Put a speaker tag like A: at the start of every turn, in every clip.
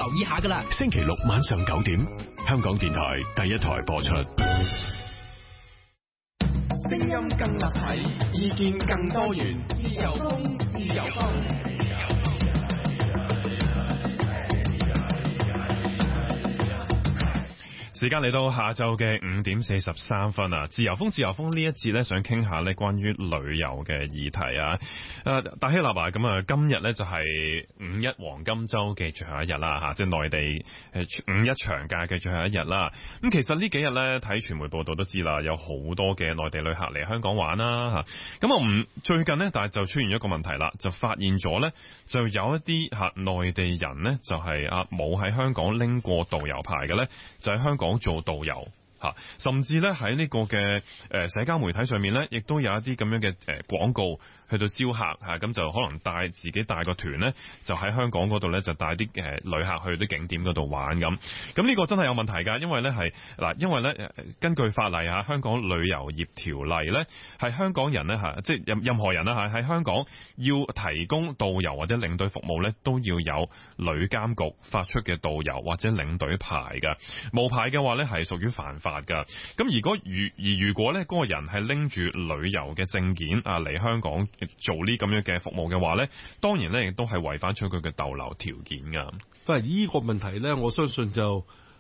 A: 留意下噶啦。
B: 星期六晚上9點，香港電台第一台播出。
C: 聲音更立體，意見更多元，自由風，自由風。
D: 時間嚟到下晝嘅5點43分啊！自由風呢一節咧，想傾下咧關於旅遊嘅議題啊！大希臘啊，咁啊，今日咧就係五一黃金週嘅最後一日啦嚇，即係內地五一長假嘅最後一日啦。咁其實呢幾日咧睇傳媒報道都知啦，有好多嘅內地旅客嚟香港玩啦嚇。咁我最近呢，但係就出現咗一個問題啦，就發現咗咧就有一啲內地人咧就係冇喺香港拎過導遊牌嘅咧，就喺香港做導遊。甚至咧喺呢個嘅社交媒體上面咧，亦都有一啲咁樣嘅廣告去到招客咁就可能自己帶個團咧，就喺香港嗰度咧就帶啲旅客去啲景點嗰度玩咁。咁呢個真係有問題㗎，因為咧根據法例香港旅遊業條例咧，係香港人咧即係任何人啦喺香港要提供導遊或者領隊服務咧，都要有旅監局發出嘅導遊或者領隊牌㗎。冇牌嘅話咧係屬於犯法噶。咁如果咧嗰個人係拎住旅遊嘅證件嚟香港做呢咁樣嘅服務嘅話咧，當然咧亦都係違反咗佢嘅逗留條件噶。
E: 不過呢個問題咧，我相信就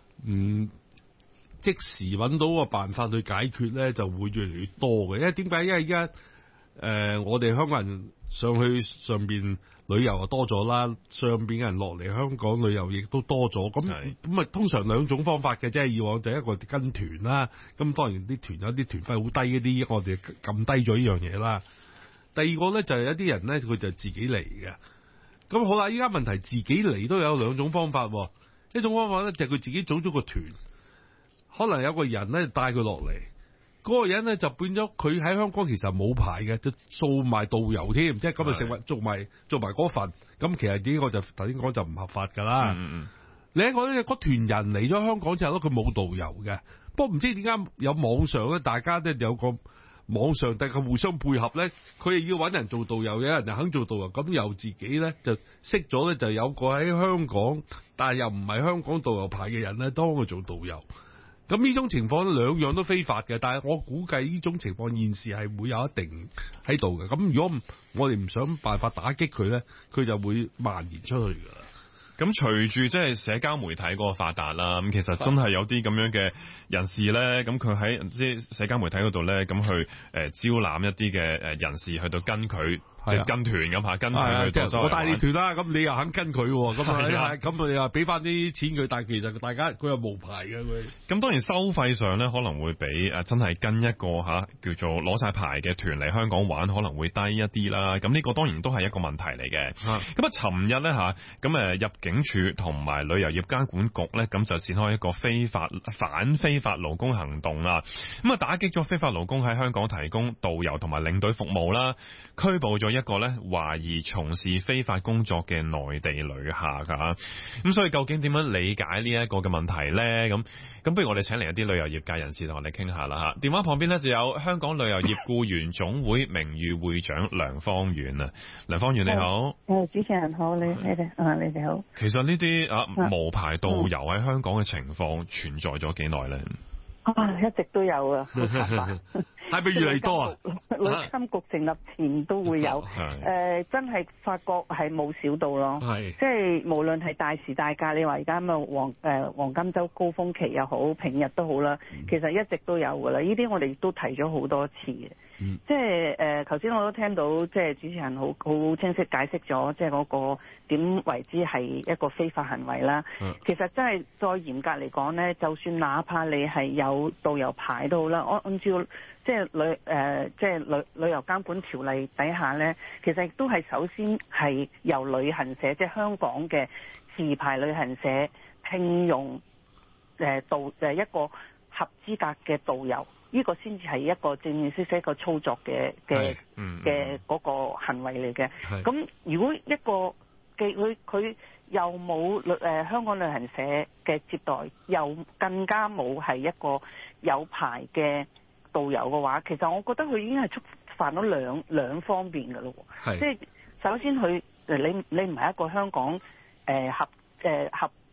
E: 即時揾到個辦法去解決咧，就會越嚟越多嘅。因為點解？因為而家我哋香港人上去上邊旅遊就多咗啦，上邊嘅人落嚟香港旅遊亦都多咗。咁通常兩種方法嘅啫。以往就一個跟團啦，咁當然啲團有啲團費好低嗰啲，我哋撳低咗呢樣嘢啦。第二個咧就係一啲人咧，佢就自己嚟嘅。咁好啦，依家問題自己嚟都有兩種方法。一種方法咧就係佢自己組咗個團，可能有個人咧帶佢落嚟。嗰個人咧就變咗佢喺香港其實冇牌嘅，就做埋導遊添，即係咁啊食物做埋嗰份，咁其實呢個就頭先講就唔合法噶啦。另一個咧，嗰團人嚟咗香港之後咧，佢冇導遊嘅，不過唔知點解有網上咧，大家咧有個網上大家互相配合咧，佢又要揾人做導遊，有人就肯做導遊，咁又自己咧就識咗咧，就有個喺香港但係又唔係香港導遊牌嘅人咧，當佢做導遊。咁呢種情況兩樣都非法嘅，但係我估計呢種情況現時係會有一定喺度嘅。咁如果我哋唔想辦法打擊佢咧，佢就會蔓延出去㗎啦。
D: 咁隨住即係社交媒體嗰個發達啦，咁其實真係有啲咁樣嘅人士咧，咁佢喺即係社交媒體嗰度咧，咁去招攬一啲嘅人士去到跟佢。即係跟團咁嚇，跟佢去多。
E: 我帶你團啦，咁你又肯跟佢喎，咁你又俾翻啲錢佢，但係其實大家佢又冇牌嘅佢。
D: 咁當然收費上咧，可能會比真係跟一個叫做攞晒牌嘅團嚟香港玩，可能會低一啲啦。咁呢個當然都係一個問題嚟嘅。咁尋日咧咁入境處同埋旅遊業監管局咧，咁就展開一個反非法勞工行動啦。咁打擊咗非法勞工喺香港提供導遊同埋領隊服務啦，拘捕咗一個咧懷疑從事非法工作嘅內地旅客㗎。咁所以究竟點樣理解呢一個嘅問題咧？咁不如我哋請嚟一啲旅遊業界人士同我哋傾下啦嚇。電話旁邊咧就有香港旅遊業僱員總會名譽會長梁芳遠啊。梁芳遠你好。
F: 主持人好，你哋好。
D: 其實呢啲無牌導遊喺香港嘅情況存在咗幾耐咧？
F: 一直都有啊。
E: 係咪越嚟越多啊？
F: 旅監局成立前都會有，真係發覺係冇少到咯。即係無論係大時大價，你話而家黃金週高峰期又好，平日都好啦，其實一直都有噶啦。呢啲我哋都提咗好多次嘅。即係頭先我都聽到，即係主持人好清晰解釋咗，即係嗰個點為之係一個非法行為啦。其實真係再嚴格嚟講呢，就算哪怕你係有導遊牌都好啦，按照即係旅遊監管條例底下呢，其實亦都係首先係由旅行社，即係香港嘅持牌旅行社聘用一個合資格嘅導遊，呢個先至係一個正正式式一個操作嘅嗰個行為嚟嘅。咁如果一個佢又冇香港旅行社嘅接待，又更加冇係一個有牌嘅導遊嘅話，其實我覺得佢已經係觸犯咗兩方面嘅咯。即係首先佢你唔係一個香港合